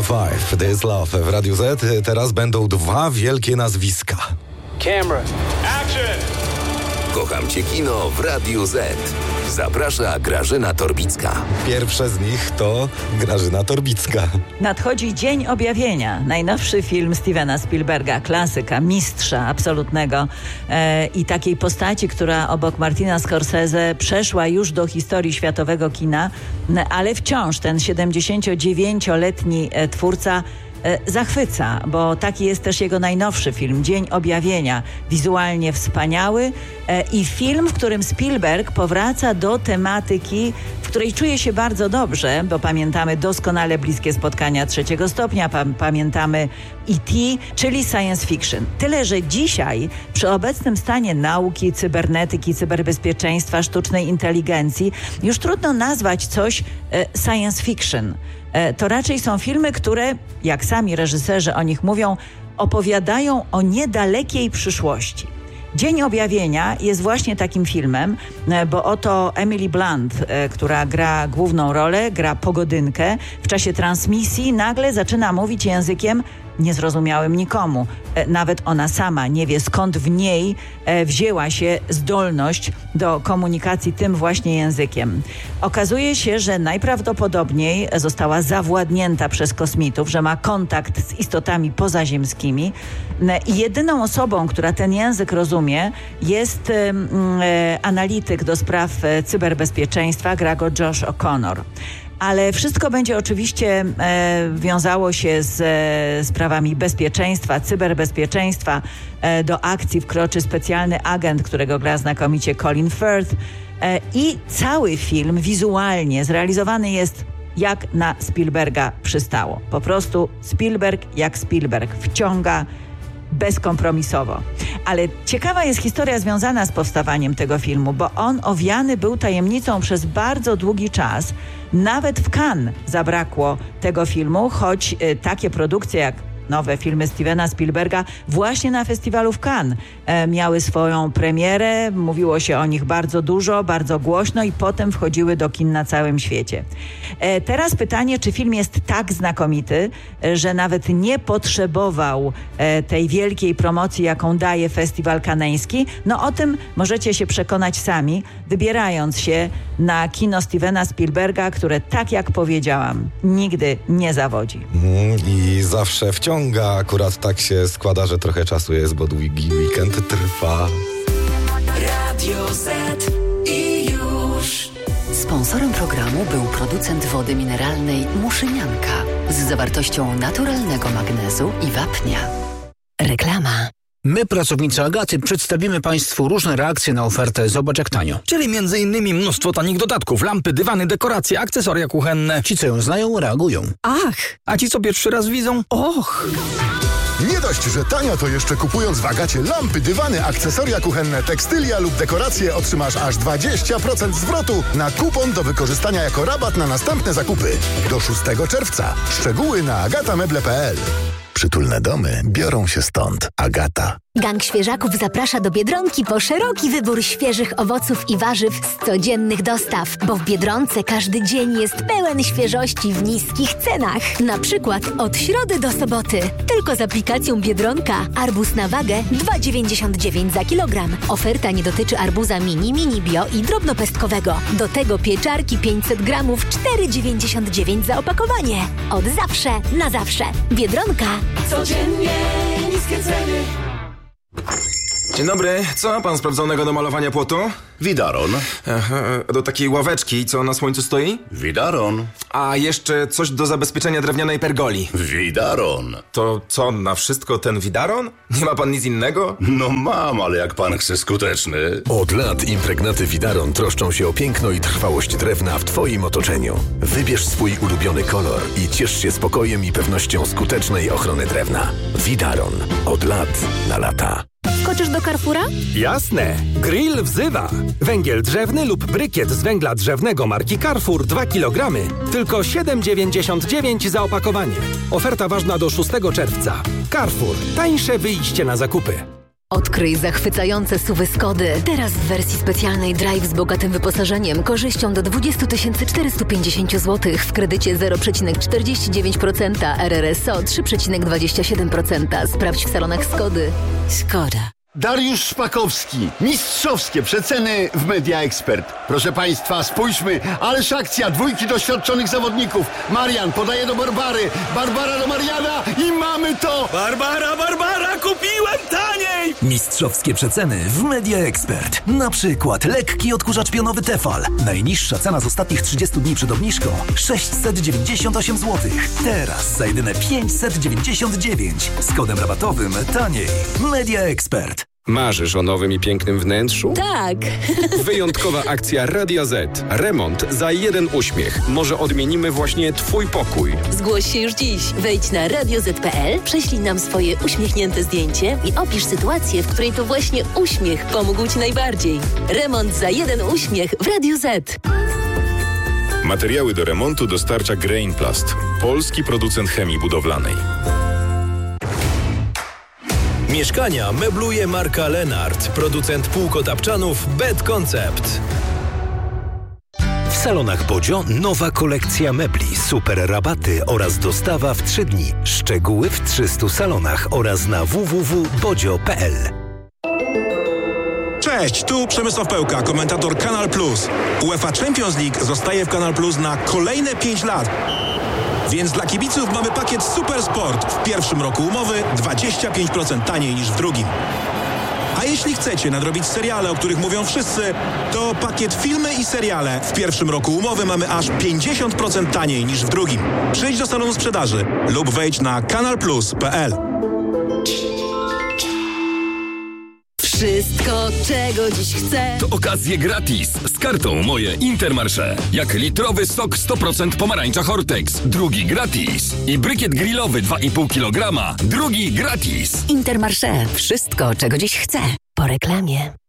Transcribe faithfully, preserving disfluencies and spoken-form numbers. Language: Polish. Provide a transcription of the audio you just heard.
Five, This Love w Radiu Z. Teraz będą dwa wielkie nazwiska. Camera. Action! Kocham Cię kino w Radiu Z. Zaprasza Grażyna Torbicka. Pierwsze z nich to Grażyna Torbicka. Nadchodzi Dzień Objawienia. Najnowszy film Stevena Spielberga, klasyka, mistrza absolutnego e, i takiej postaci, która obok Martina Scorsese przeszła już do historii światowego kina, ale wciąż ten siedemdziesięciodziewięcioletni twórca zachwyca, bo taki jest też jego najnowszy film, Dzień Objawienia. Wizualnie wspaniały e, i film, w którym Spielberg powraca do tematyki, w której czuje się bardzo dobrze, bo pamiętamy doskonale Bliskie Spotkania trzeciego stopnia, pa- pamiętamy E T, czyli science fiction. Tyle, że dzisiaj przy obecnym stanie nauki, cybernetyki, cyberbezpieczeństwa, sztucznej inteligencji już trudno nazwać coś e, science fiction. To raczej są filmy, które, jak sami reżyserzy o nich mówią, opowiadają o niedalekiej przyszłości. Dzień Objawienia jest właśnie takim filmem, bo oto Emily Blunt, która gra główną rolę, gra pogodynkę, w czasie transmisji nagle zaczyna mówić językiem niezrozumiałym nikomu. Nawet ona sama nie wie, skąd w niej wzięła się zdolność do komunikacji tym właśnie językiem. Okazuje się, że najprawdopodobniej została zawładnięta przez kosmitów, że ma kontakt z istotami pozaziemskimi i jedyną osobą, która ten język rozumie, jest e, analityk do spraw cyberbezpieczeństwa, gra go Josh O'Connor. Ale wszystko będzie oczywiście e, wiązało się z e, sprawami bezpieczeństwa, cyberbezpieczeństwa. E, do akcji wkroczy specjalny agent, którego gra znakomicie Colin Firth. E, I cały film wizualnie zrealizowany jest jak na Spielberga przystało. Po prostu Spielberg jak Spielberg. Wciąga bezkompromisowo. Ale ciekawa jest historia związana z powstawaniem tego filmu, bo on owiany był tajemnicą przez bardzo długi czas. Nawet w Cannes zabrakło tego filmu, choć y, takie produkcje jak nowe filmy Stevena Spielberga właśnie na festiwalu w Cannes e, miały swoją premierę, mówiło się o nich bardzo dużo, bardzo głośno i potem wchodziły do kin na całym świecie. E, teraz pytanie, czy film jest tak znakomity, e, że nawet nie potrzebował e, tej wielkiej promocji, jaką daje festiwal kaneński? No o tym możecie się przekonać sami, wybierając się na kino Stevena Spielberga, które, tak jak powiedziałam, nigdy nie zawodzi. Mm, I zawsze wciąga. Akurat tak się składa, że trochę czasu jest, bo długi weekend trwa. Radio Z i już. Sponsorem programu był producent wody mineralnej Muszynianka z zawartością naturalnego magnezu i wapnia. Reklama. My, pracownicy Agaty, przedstawimy Państwu różne reakcje na ofertę Zobacz jak tanio. Czyli między innymi mnóstwo tanich dodatków, lampy, dywany, dekoracje, akcesoria kuchenne. Ci, co ją znają, reagują. Ach! A ci, co pierwszy raz widzą? Och! Nie dość, że tanio, to jeszcze kupując w Agacie lampy, dywany, akcesoria kuchenne, tekstylia lub dekoracje otrzymasz aż dwadzieścia procent zwrotu na kupon do wykorzystania jako rabat na następne zakupy. Do szóstego czerwca. Szczegóły na agatameble kropka p l. Przytulne domy biorą się stąd. Agata. Gang Świeżaków zaprasza do Biedronki po szeroki wybór świeżych owoców i warzyw z codziennych dostaw, bo w Biedronce każdy dzień jest pełen świeżości w niskich cenach. Na przykład od środy do soboty. Tylko z aplikacją Biedronka arbuz na wagę dwa dziewięćdziesiąt dziewięć za kilogram. Oferta nie dotyczy arbuza mini, mini bio i drobnopestkowego. Do tego pieczarki pięćset gramów cztery dziewięćdziesiąt dziewięć za opakowanie. Od zawsze na zawsze. Biedronka. Codziennie niskie ceny. Dzień dobry, co pan sprawdzonego do malowania płotu? Widaron. Aha, do takiej ławeczki, co na słońcu stoi? Widaron. A jeszcze coś do zabezpieczenia drewnianej pergoli. Widaron. To co, na wszystko ten widaron? Nie ma pan nic innego? No mam, ale jak pan chce skuteczny. Od lat impregnaty Widaron troszczą się o piękno i trwałość drewna w twoim otoczeniu. Wybierz swój ulubiony kolor i ciesz się spokojem i pewnością skutecznej ochrony drewna. Widaron. Od lat na lata. Skoczysz do Carrefoura? Jasne! Grill wzywa! Węgiel drzewny lub brykiet z węgla drzewnego marki Carrefour dwa kilogramy. Tylko siedem dziewięćdziesiąt dziewięć za opakowanie. Oferta ważna do szóstego czerwca. Carrefour. Tańsze wyjście na zakupy. Odkryj zachwycające suwy Skody. Teraz w wersji specjalnej Drive z bogatym wyposażeniem, korzyścią do dwadzieścia tysięcy czterysta pięćdziesiąt złotych w kredycie zero przecinek czterdzieści dziewięć procent, R R S O trzy przecinek dwadzieścia siedem procent. Sprawdź w salonach Skody. Skoda. Dariusz Szpakowski. Mistrzowskie przeceny w Media Expert. Proszę Państwa, spójrzmy, ależ akcja dwójki doświadczonych zawodników. Marian podaje do Barbary, Barbara do Mariana i mamy to! Barbara, Barbara, kupiłem taniej! Mistrzowskie przeceny w Media Expert. Na przykład lekki odkurzacz pionowy Tefal. Najniższa cena z ostatnich trzydziestu dni przed obniżką sześćset dziewięćdziesiąt osiem złotych. Teraz za jedyne pięćset dziewięćdziesiąt dziewięć. Z kodem rabatowym taniej. Media Expert. Marzysz o nowym i pięknym wnętrzu? Tak. Wyjątkowa akcja Radia Z. Remont za jeden uśmiech. Może odmienimy właśnie Twój pokój. Zgłoś się już dziś. Wejdź na radio zet kropka pe el, prześlij nam swoje uśmiechnięte zdjęcie i opisz sytuację, w której to właśnie uśmiech pomógł Ci najbardziej. Remont za jeden uśmiech w Radiu Z. Materiały do remontu dostarcza Grainplast, polski producent chemii budowlanej. Mieszkania mebluje marka Lenart, producent półkotapczanów Bed Concept. W salonach Bodzio nowa kolekcja mebli, super rabaty oraz dostawa w trzy dni. Szczegóły w trzystu salonach oraz na w w w kropka bodzio kropka pe el. Cześć, tu Przemysław Pełka, komentator Kanal Plus. UEFA Champions League zostaje w Kanal Plus na kolejne pięć lat. Więc dla kibiców mamy pakiet Super Sport. W pierwszym roku umowy dwadzieścia pięć procent taniej niż w drugim. A jeśli chcecie nadrobić seriale, o których mówią wszyscy, to pakiet filmy i seriale. W pierwszym roku umowy mamy aż pięćdziesiąt procent taniej niż w drugim. Przyjdź do salonu sprzedaży lub wejdź na kanal plus kropka pe el. Wszystko, czego dziś chcę. To okazje gratis z kartą Moje Intermarché. Jak litrowy sok sto procent pomarańcza Hortex. Drugi gratis. I brykiet grillowy dwa i pół kilograma. Drugi gratis. Intermarché. Wszystko, czego dziś chcę. Po reklamie.